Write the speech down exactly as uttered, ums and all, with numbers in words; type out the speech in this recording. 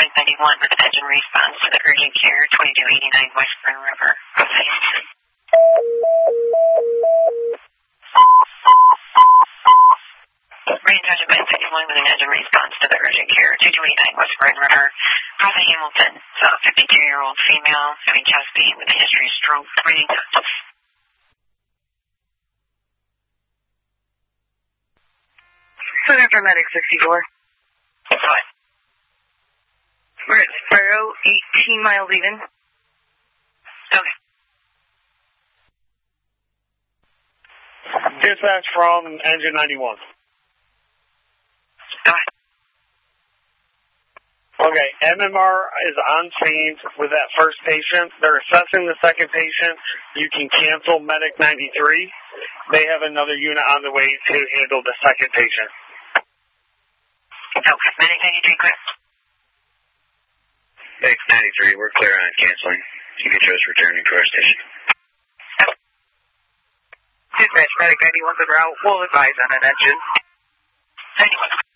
Medic ninety-one with an engine response to the urgent care twenty-two eighty-nine West Grand River. Range Engine Medic ninety-one with an engine response to the urgent care twenty-two eighty-nine West Grand River. Rosa Hamilton, so fifty-two-year-old female having chest pain with a history of stroke, breathing touch. Center for Medic sixty-four. What? We're at Sparrow, eighteen miles even. Okay. Dispatch from Engine ninety-one. Go ahead. Okay, M M R is on scene with that first patient. They're assessing the second patient. You can cancel Medic ninety-three. They have another unit on the way to handle the second patient. Okay, Medic ninety-three, clear. Medic ninety-three, we're clear on canceling. You can show us returning to our station. Okay. Dispatch, Medic ninety-one's en route. We'll advise on an engine. ninety-one.